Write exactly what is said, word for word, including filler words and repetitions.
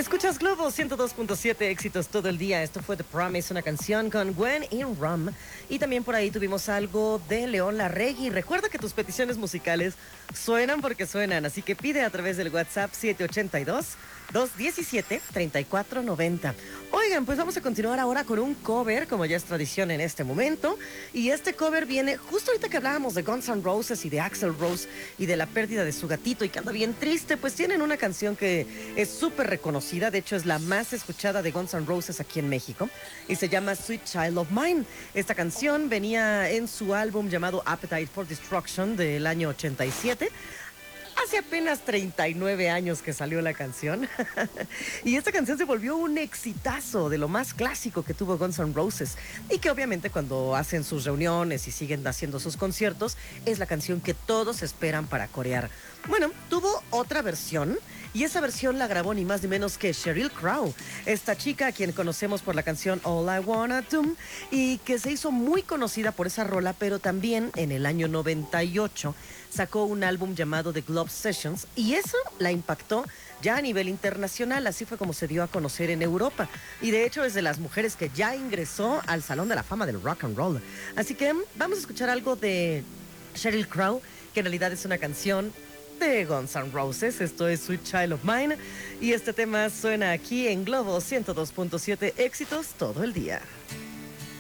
Escuchas Globo ciento dos punto siete, éxitos todo el día. Esto fue The Promise, una canción con Gwen in Rum. Y también por ahí tuvimos algo de León Larregui. Recuerda que tus peticiones musicales suenan porque suenan, así que pide a través del WhatsApp siete ocho dos, dos uno siete, tres cuatro nueve cero. Oigan, pues vamos a continuar ahora con un cover, como ya es tradición en este momento. Y este cover viene justo ahorita que hablábamos de Guns N' Roses y de Axl Rose y de la pérdida de su gatito y que anda bien triste, pues tienen una canción que es súper reconocida. De hecho, es la más escuchada de Guns N' Roses aquí en México y se llama Sweet Child of Mine. Esta canción venía en su álbum llamado Appetite for Destruction del año ochenta y siete. Hace apenas treinta y nueve años que salió la canción. Y esta canción se volvió un exitazo de lo más clásico que tuvo Guns N' Roses. Y que obviamente cuando hacen sus reuniones y siguen haciendo sus conciertos, es la canción que todos esperan para corear. Bueno, tuvo otra versión. Y esa versión la grabó ni más ni menos que Sheryl Crow, esta chica a quien conocemos por la canción All I Wanna Do, y que se hizo muy conocida por esa rola, pero también en el año noventa y ocho sacó un álbum llamado The Glove Sessions, y eso la impactó ya a nivel internacional. Así fue como se dio a conocer en Europa. Y de hecho es de las mujeres que ya ingresó al Salón de la Fama del Rock and Roll. Así que vamos a escuchar algo de Sheryl Crow, que en realidad es una canción de Guns N' Roses. Esto es Sweet Child of Mine y este tema suena aquí en Globo ciento dos punto siete, éxitos todo el día.